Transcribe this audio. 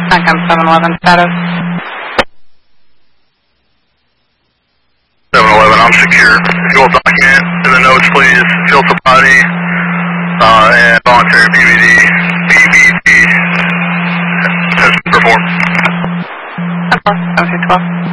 CONCOM 711 status. 711, I'm secure. If you will document in the notes, please, field sobriety, and voluntary BBD has been performed. 7212.